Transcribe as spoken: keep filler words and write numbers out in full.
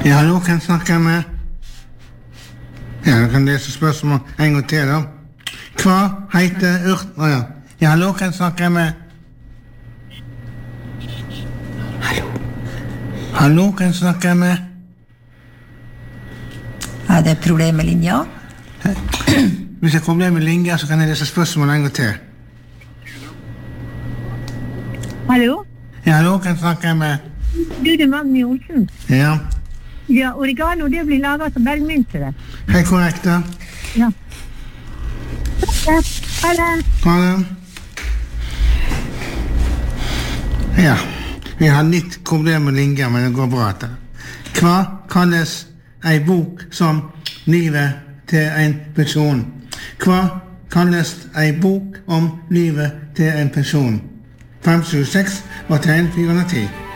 Ja, hallo, kan jeg snakke med? Ja, du kan lese spørsmål en gang til da. Hva heter urt... Å ja. Ja, hallo, kan jeg snakke med? Hallo. Hallo, kan jeg snakke med? Er det problem med linja? Hvis jeg har problem med linja, så kan jeg lese spørsmål en gang til. Hallo? Ja, hallo, kan jeg snakke med? Du, det er Magni Olsen. Ja. Ja, oregano, det blir laget som bergmynte, det. Helt korrekt da. Ja. Ja, ha det. Ha det. Ja, vi har litt problem med linja, men det går bra etter. Hva kalles ei bok som livet til en person? Hva kalles ei bok om livet til en person? fem sju seks var tegn fire hundre og ti.